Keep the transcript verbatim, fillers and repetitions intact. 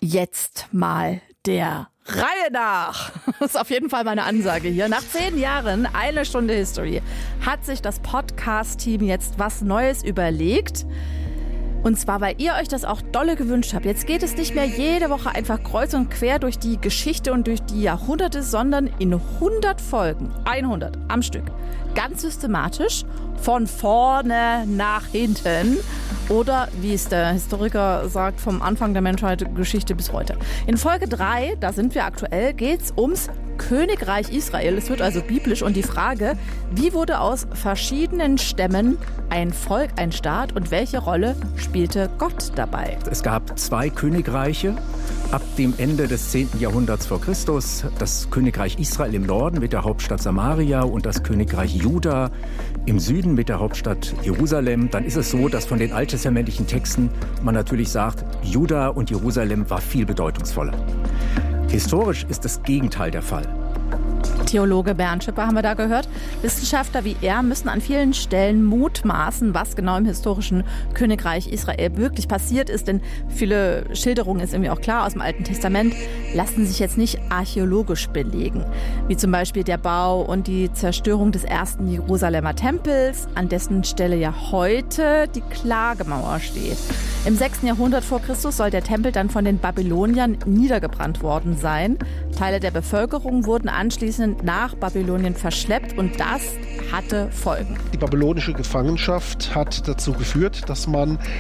Jetzt mal der Reihe nach. Das ist auf jeden Fall meine Ansage hier. Nach zehn Jahren, eine Stunde History, hat sich das Podcast-Team jetzt was Neues überlegt. Und zwar, weil ihr euch das auch dolle gewünscht habt. Jetzt geht es nicht mehr jede Woche einfach kreuz und quer durch die Geschichte und durch die Jahrhunderte, sondern in hundert Folgen, hundert am Stück, ganz systematisch, von vorne nach hinten. Oder, wie es der Historiker sagt, vom Anfang der Menschheit, Geschichte bis heute. In Folge drei, da sind wir aktuell, geht es ums Königreich Israel. Es wird also biblisch und die Frage, wie wurde aus verschiedenen Stämmen ein Volk, ein Staat und welche Rolle spielte Gott dabei? Es gab zwei Königreiche ab dem Ende des zehnten Jahrhunderts vor Christus. Das Königreich Israel im Norden mit der Hauptstadt Samaria und das Königreich Juda im Süden mit der Hauptstadt Jerusalem. Dann ist es so, dass von den alttestamentlichen Texten man natürlich sagt, Juda und Jerusalem war viel bedeutungsvoller. Historisch ist das Gegenteil der Fall. Theologe Bernd Schipper haben wir da gehört. Wissenschaftler wie er müssen an vielen Stellen mutmaßen, was genau im historischen Königreich Israel wirklich passiert ist. Denn viele Schilderungen, ist irgendwie auch klar, aus dem Alten Testament, lassen sich jetzt nicht archäologisch belegen. Wie zum Beispiel der Bau und die Zerstörung des ersten Jerusalemer Tempels, an dessen Stelle ja heute die Klagemauer steht. Im sechsten Jahrhundert vor Christus soll der Tempel dann von den Babyloniern niedergebrannt worden sein. Teile der Bevölkerung wurden anschließend nach Babylonien verschleppt und das hatte Folgen. Die babylonische Gefangenschaft hat dazu geführt, dass man